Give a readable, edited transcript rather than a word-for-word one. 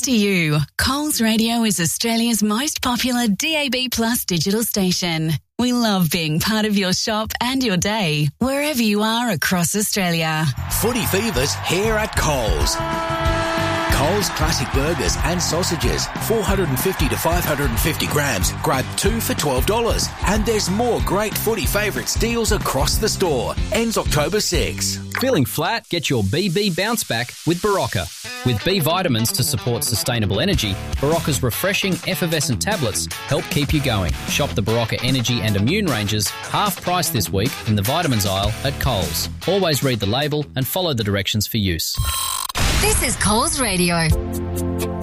to you. Coles Radio is Australia's most popular DAB Plus digital station. We love being part of your shop and your day, wherever you are across Australia. Footy Fever's here at Coles. Coles Classic Burgers and Sausages, 450 to 550 grams. Grab 2 for $12. And there's more great Footy Favourites deals across the store. Ends October 6. Feeling flat? Get your BB Bounce Back with Barocca. With B vitamins to support sustainable energy, Barocca's refreshing effervescent tablets help keep you going. Shop the Barocca Energy and Immune ranges half price this week in the vitamins aisle at Coles. Always read the label and follow the directions for use. This is Coles Radio.